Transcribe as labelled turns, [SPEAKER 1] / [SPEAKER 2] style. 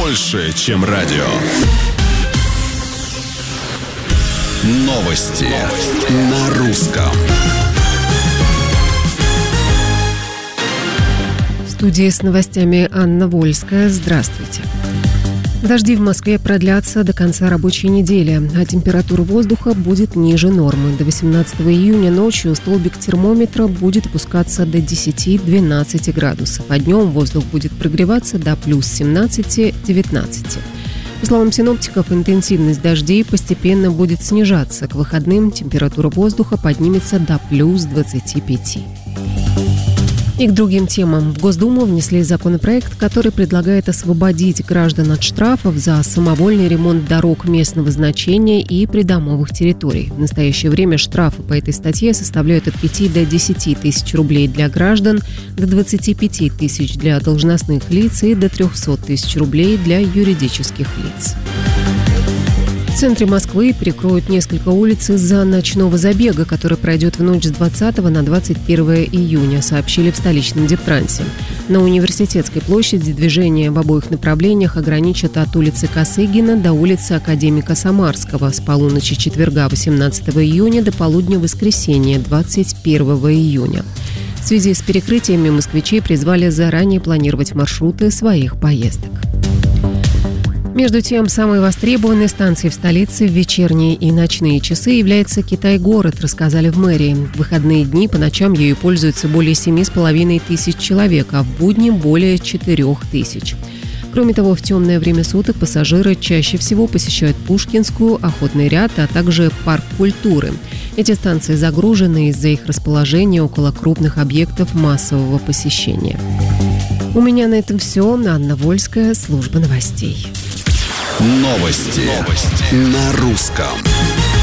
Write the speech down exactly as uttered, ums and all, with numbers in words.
[SPEAKER 1] больше, чем радио. Новости, Новости. на русском.
[SPEAKER 2] В студии с новостями Анна Вольская. Здравствуйте. Дожди в Москве продлятся до конца рабочей недели, а температура воздуха будет ниже нормы. До восемнадцатого июня ночью столбик термометра будет опускаться до десяти-двенадцати градусов, а днем воздух будет прогреваться до плюс семнадцати-девятнадцати. По словам синоптиков, интенсивность дождей постепенно будет снижаться. К выходным температура воздуха поднимется до плюс двадцати пяти. И к другим темам. В Госдуму внесли законопроект, который предлагает освободить граждан от штрафов за самовольный ремонт дорог местного значения и придомовых территорий. В настоящее время штрафы по этой статье составляют от пяти до десяти тысяч рублей для граждан, до двадцати пяти тысяч для должностных лиц и до трехсот тысяч рублей для юридических лиц. В центре Москвы перекроют несколько улиц из-за ночного забега, который пройдет в ночь с двадцатого на двадцать первое июня, сообщили в столичном Дептрансе. На Университетской площади движение в обоих направлениях ограничат от улицы Косыгина до улицы Академика Самарского с полуночи четверга восемнадцатого июня до полудня воскресенья двадцать первого июня. В связи с перекрытиями москвичей призвали заранее планировать маршруты своих поездок. Между тем, самой востребованной станцией в столице в вечерние и ночные часы является Китай-город, рассказали в мэрии. В выходные дни по ночам ею пользуются более семи с половиной тысяч человек, а в будни более четырех тысяч. Кроме того, в темное время суток пассажиры чаще всего посещают Пушкинскую, Охотный ряд, а также Парк культуры. Эти станции загружены из-за их расположения около крупных объектов массового посещения. У меня на этом все. Анна Вольская, служба новостей.
[SPEAKER 1] Новости, Новости. на русском.